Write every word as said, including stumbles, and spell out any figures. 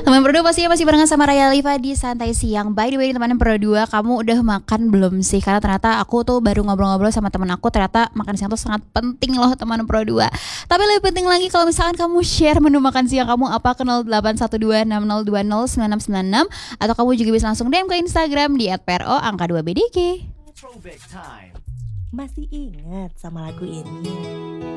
Teman Pro dua pastinya masih barengan sama Raya Liva di Santai Siang. By the way teman Pro dua, kamu udah makan belum sih? Karena ternyata aku tuh baru ngobrol-ngobrol sama teman aku, ternyata makan siang tuh sangat penting loh teman Pro dua. Tapi lebih penting lagi kalau misalkan kamu share menu makan siang kamu apa ke nol delapan satu dua enam nol dua nol sembilan enam sembilan enam, atau kamu juga bisa langsung D M ke Instagram di et pro angka dua b d k. Masih ingat sama lagu ini?